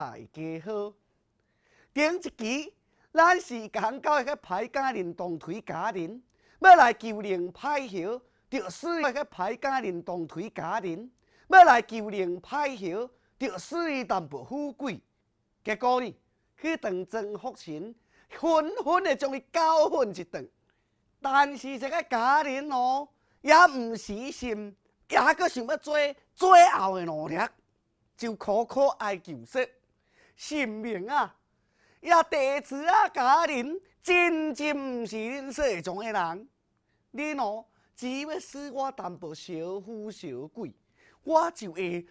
大家好，顶一期咱是讲到迄个歹家人同推家人，要来求灵歹叶，就使迄个歹家人同推家人，要来求灵歹叶，就使伊淡薄富贵。结果呢，去当真福神，狠狠的将伊教训一顿。但是这个家人哦，也唔死心，也阁想要做最后的努力，就苦苦哀求说。性命啊，也地址啊，家人真正毋是恁说的种的人。恁哦，只要使我淡薄小富小贵，我就会